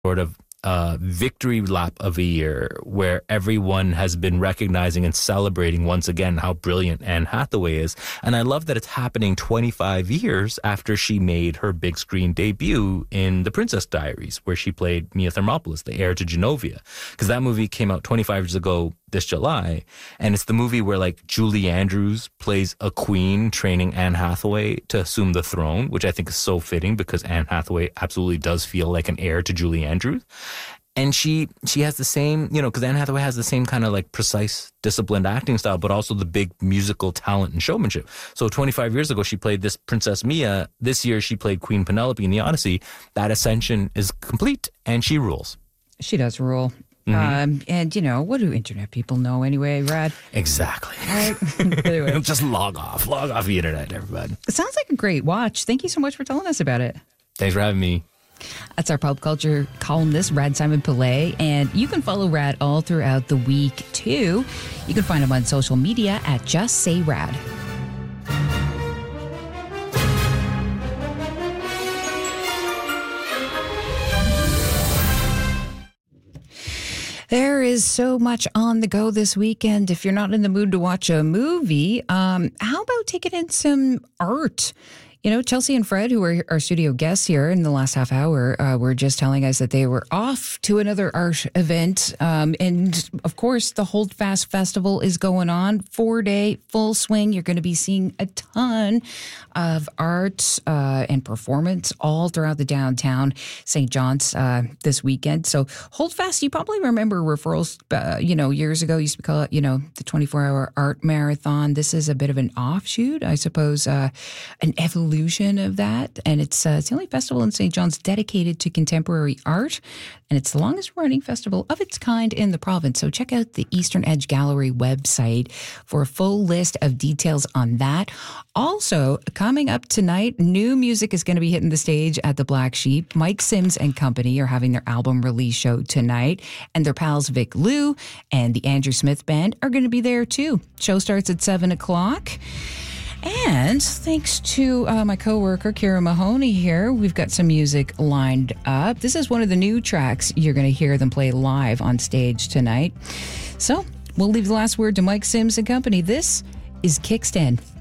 sort of victory lap of a year where everyone has been recognizing and celebrating once again how brilliant Anne Hathaway is. And I love that it's happening 25 years after she made her big screen debut in The Princess Diaries, where she played Mia Thermopolis, the heir to Genovia. Because that movie came out 25 years ago this July. And it's the movie where like Julie Andrews plays a queen training Anne Hathaway to assume the throne, which I think is so fitting because Anne Hathaway absolutely does feel like an heir to Julie Andrews. And she has the same, because Anne Hathaway has the same kind of like precise, disciplined acting style, but also the big musical talent and showmanship. So 25 years ago, she played this Princess Mia. This year, she played Queen Penelope in The Odyssey. That ascension is complete, and she rules. She does rule. And, what do internet people know anyway, Rad? Exactly. Anyway. Just log off the internet, everybody. It sounds like a great watch. Thank you so much for telling us about it. Thanks for having me. That's our pop culture columnist, Rad Simon Pillay. And you can follow Rad all throughout the week, too. You can find him on social media at Just Say Rad. There is so much on the go this weekend. If you're not in the mood to watch a movie, how about taking in some art? Chelsea and Fred, who are our studio guests here in the last half hour, were just telling us that they were off to another art event. And, of course, the Holdfast Festival is going on. 4-day, full swing. You're going to be seeing a ton of art and performance all throughout the downtown St. John's this weekend. So Holdfast, you probably remember referrals, years ago, used to call it, the 24-hour art marathon. This is a bit of an offshoot, I suppose, an evolution of that, and it's the only festival in St. John's dedicated to contemporary art, and it's the longest running festival of its kind in the province. So check out the Eastern Edge Gallery website for a full list of details on that. Also, coming up tonight, new music is going to be hitting the stage at the Black Sheep. Mike Sims and Company are having their album release show tonight, and their pals Vic Lou and the Andrew Smith Band are going to be there too. Show starts at 7 o'clock. And thanks to my coworker, Kira Mahoney here, we've got some music lined up. This is one of the new tracks you're going to hear them play live on stage tonight. So we'll leave the last word to Mike Sims and Company. This is Kickstand.